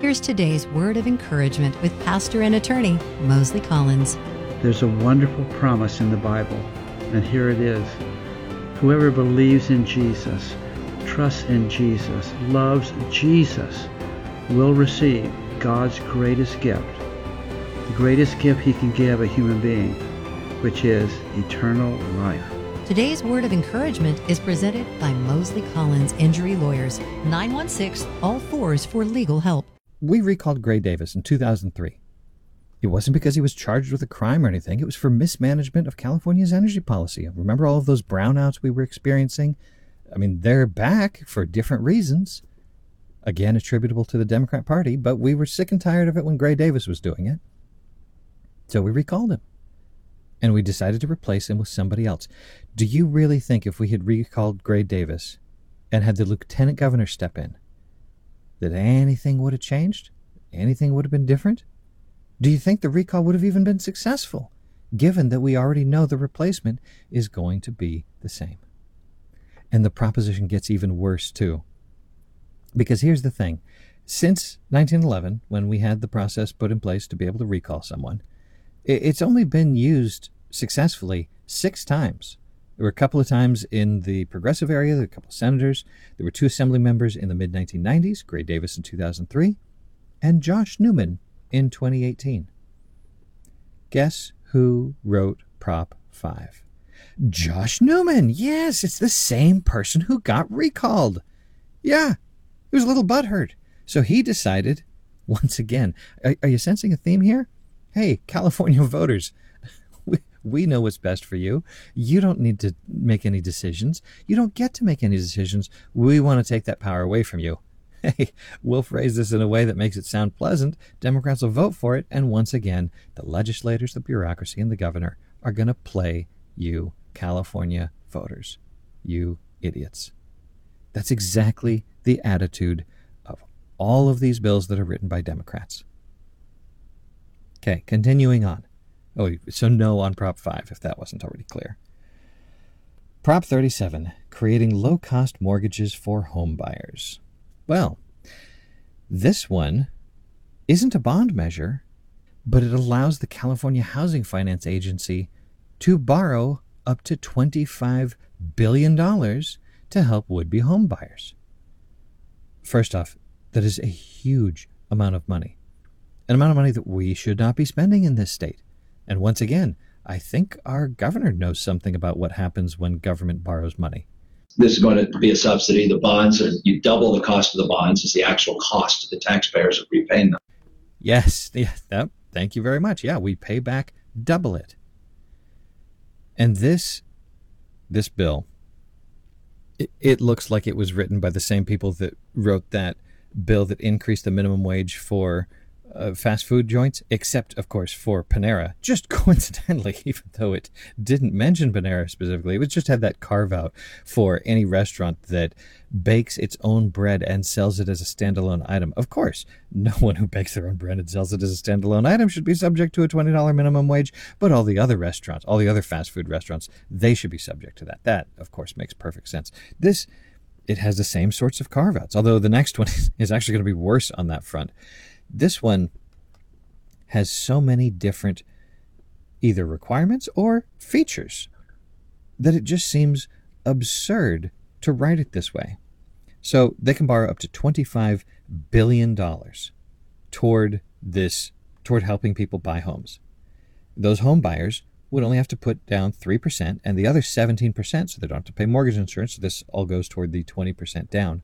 Here's today's word of encouragement with pastor and attorney Mosley Collins. There's a wonderful promise in the Bible, and here it is. Whoever believes in Jesus, trusts in Jesus, loves Jesus, will receive God's greatest gift, the greatest gift He can give a human being, which is eternal life. Today's word of encouragement is presented by Mosley Collins Injury Lawyers, 916-ALL-4s for legal help. We recalled Gray Davis in 2003. It wasn't because he was charged with a crime or anything. It was for mismanagement of California's energy policy. Remember all of those brownouts we were experiencing? I mean, they're back for different reasons, again attributable to the Democrat Party, but we were sick and tired of it when Gray Davis was doing it. So we recalled him, and we decided to replace him with somebody else. Do you really think if we had recalled Gray Davis and had the lieutenant governor step in, that anything would have changed? Anything would have been different? Do you think the recall would have even been successful, given that we already know the replacement is going to be the same? And the proposition gets even worse, too. Because here's the thing. Since 1911, when we had the process put in place to be able to recall someone, it's only been used successfully 6 times. There were a couple of times in the progressive area, there were a couple of senators. There were 2 assembly members in the mid-1990s, Gray Davis in 2003, and Josh Newman in 2018. Guess who wrote Prop 5? Josh Newman! Yes, it's the same person who got recalled. Yeah, he was a little butthurt. So he decided, once again, are you sensing a theme here? Hey, California voters, we know what's best for you. You don't need to make any decisions. You don't get to make any decisions. We want to take that power away from you. Hey, we'll phrase this in a way that makes it sound pleasant. Democrats will vote for it. And once again, the legislators, the bureaucracy, and the governor are going to play you, California voters. You idiots. That's exactly the attitude of all of these bills that are written by Democrats. Okay, continuing on. Oh, so no on Prop 5, if that wasn't already clear. Prop 37, creating low-cost mortgages for home buyers. Well, this one isn't a bond measure, but it allows the California Housing Finance Agency to borrow up to $25 billion to help would-be home buyers. First off, that is a huge amount of money. An amount of money that we should not be spending in this state. And once again, I think our governor knows something about what happens when government borrows money. This is going to be a subsidy. The bonds, you double the cost of the bonds is the actual cost to the taxpayers of repaying them. Yes, thank you very much. Yeah, we pay back double it. And this bill, it looks like it was written by the same people that wrote that bill that increased the minimum wage for fast food joints, except, of course, for Panera. Just coincidentally, even though it didn't mention Panera specifically, it just had that carve-out for any restaurant that bakes its own bread and sells it as a standalone item. Of course, no one who bakes their own bread and sells it as a standalone item should be subject to a $20 minimum wage, but all the other restaurants, all the other fast food restaurants, they should be subject to that. That, of course, makes perfect sense. It has the same sorts of carve-outs, although the next one is actually going to be worse on that front. This one has so many different either requirements or features that it just seems absurd to write it this way. So they can borrow up to $25 billion toward helping people buy homes. Those home buyers would only have to put down 3% and the other 17%, so they don't have to pay mortgage insurance. So this all goes toward the 20% down.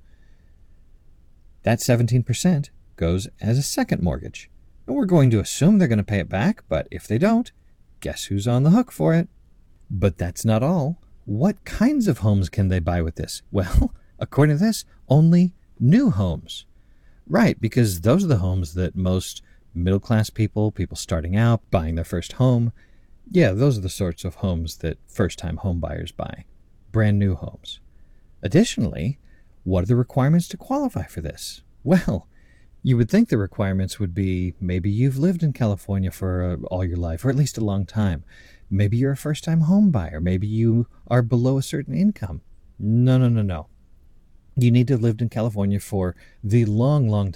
That 17% goes as a second mortgage. And we're going to assume they're going to pay it back, but if they don't, guess who's on the hook for it? But that's not all. What kinds of homes can they buy with this? Well, according to this, only new homes. Right, because those are the homes that most middle-class people starting out, buying their first home, yeah, those are the sorts of homes that first-time home buyers buy. Brand new homes. Additionally, what are the requirements to qualify for this? Well, you would think the requirements would be maybe you've lived in California for all your life, or at least a long time. Maybe you're a first-time home buyer. Maybe you are below a certain income. No. You need to have lived in California for the long, long time.